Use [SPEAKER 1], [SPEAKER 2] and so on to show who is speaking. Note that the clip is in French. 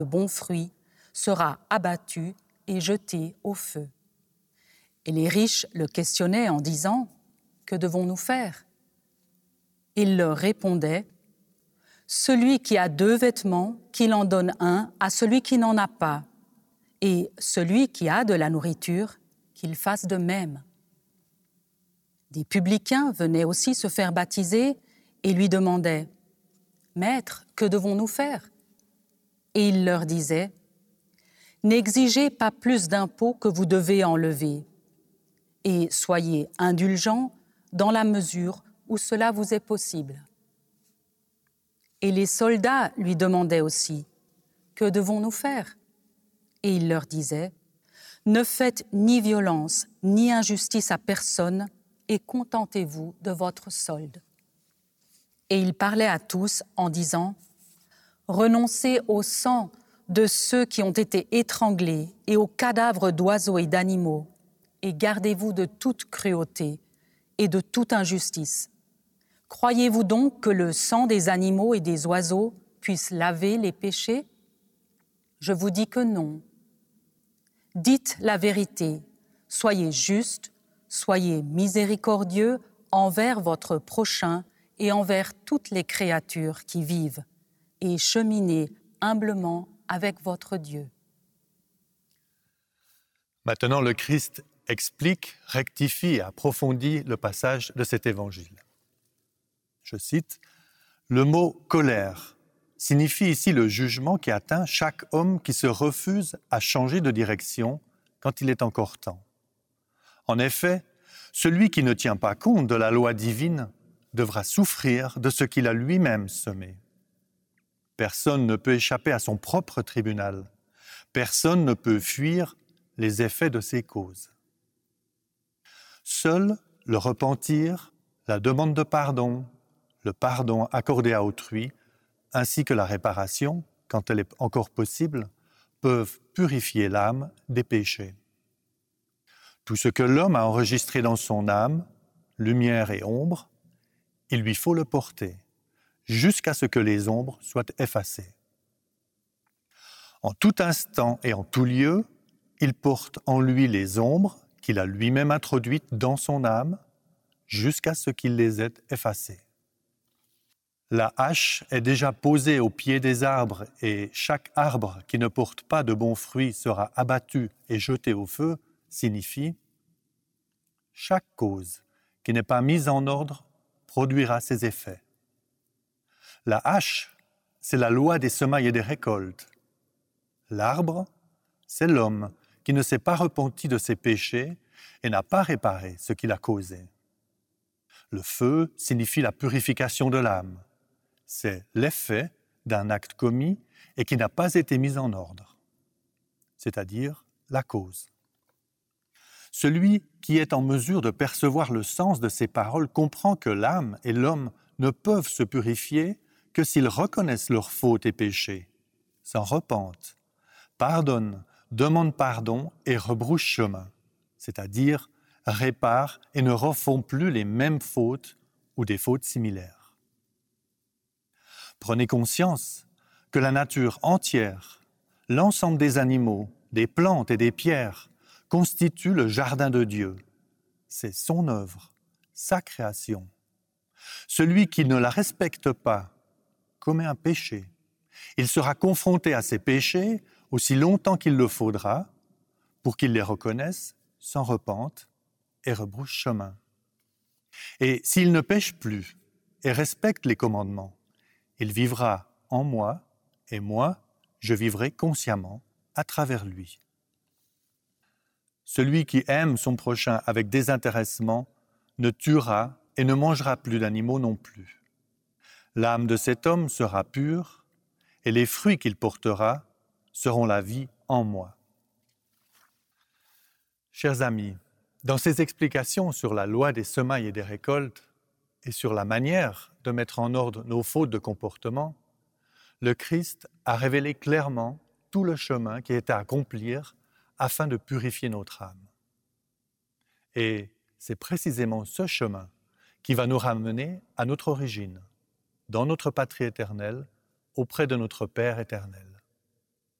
[SPEAKER 1] de bons fruits sera abattu et jeté au feu. Et les riches le questionnaient en disant « Que devons-nous faire ?» Il leur répondait « Celui qui a 2 vêtements, qu'il en donne un à celui qui n'en a pas, et celui qui a de la nourriture, qu'il fasse de même. » Des publicains venaient aussi se faire baptiser et lui demandaient « Maître, que devons-nous faire ?» Et il leur disait « N'exigez pas plus d'impôts que vous devez enlever, et soyez indulgents dans la mesure où cela vous est possible. » Et les soldats lui demandaient aussi « Que devons-nous faire ?» Et il leur disait « Ne faites ni violence ni injustice à personne et contentez-vous de votre solde. » Et il parlait à tous en disant « Renoncez au sang de ceux qui ont été étranglés et aux cadavres d'oiseaux et d'animaux, et gardez-vous de toute cruauté et de toute injustice. Croyez-vous donc que le sang des animaux et des oiseaux puisse laver les péchés ? Je vous dis que non. Dites la vérité, soyez justes, soyez miséricordieux envers votre prochain et envers toutes les créatures qui vivent, et cheminez humblement avec votre Dieu. »
[SPEAKER 2] Maintenant, le Christ explique, rectifie et approfondit le passage de cet évangile. Je cite, « Le mot « colère » signifie ici le jugement qui atteint chaque homme qui se refuse à changer de direction quand il est encore temps. En effet, celui qui ne tient pas compte de la loi divine devra souffrir de ce qu'il a lui-même semé. Personne ne peut échapper à son propre tribunal. Personne ne peut fuir les effets de ses causes. Seul le repentir, la demande de pardon, le pardon accordé à autrui, ainsi que la réparation, quand elle est encore possible, peuvent purifier l'âme des péchés. Tout ce que l'homme a enregistré dans son âme, lumière et ombre, il lui faut le porter, jusqu'à ce que les ombres soient effacées. En tout instant et en tout lieu, il porte en lui les ombres qu'il a lui-même introduites dans son âme, jusqu'à ce qu'il les ait effacées. La hache est déjà posée au pied des arbres et chaque arbre qui ne porte pas de bons fruits sera abattu et jeté au feu, signifie « Chaque cause qui n'est pas mise en ordre produira ses effets. » La hache, c'est la loi des semailles et des récoltes. L'arbre, c'est l'homme qui ne s'est pas repenti de ses péchés et n'a pas réparé ce qu'il a causé. Le feu signifie la purification de l'âme. C'est l'effet d'un acte commis et qui n'a pas été mis en ordre, c'est-à-dire la cause. Celui qui est en mesure de percevoir le sens de ces paroles comprend que l'âme et l'homme ne peuvent se purifier que s'ils reconnaissent leurs fautes et péchés, s'en repentent, pardonnent, demandent pardon et rebroussent chemin, c'est-à-dire réparent et ne refont plus les mêmes fautes ou des fautes similaires. Prenez conscience que la nature entière, l'ensemble des animaux, des plantes et des pierres constitue le jardin de Dieu. C'est son œuvre, sa création. Celui qui ne la respecte pas commet un péché. Il sera confronté à ses péchés aussi longtemps qu'il le faudra pour qu'il les reconnaisse, s'en repente et rebrousse chemin. Et s'il ne pêche plus et respecte les commandements, il vivra en moi et moi, je vivrai consciemment à travers lui. Celui qui aime son prochain avec désintéressement ne tuera et ne mangera plus d'animaux non plus. L'âme de cet homme sera pure et les fruits qu'il portera seront la vie en moi. Chers amis, dans ces explications sur la loi des semailles et des récoltes et sur la manière de mettre en ordre nos fautes de comportement, le Christ a révélé clairement tout le chemin qui est à accomplir afin de purifier notre âme. Et c'est précisément ce chemin qui va nous ramener à notre origine, dans notre patrie éternelle, auprès de notre Père éternel.